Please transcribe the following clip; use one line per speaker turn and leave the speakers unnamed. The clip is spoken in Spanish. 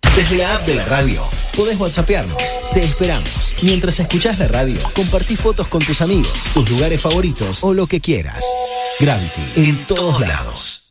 Desde la app de la radio, podés whatsappearnos. Te esperamos. Mientras escuchás la radio, compartí fotos con tus amigos, tus lugares favoritos o lo que quieras. Gravity, en todos lados.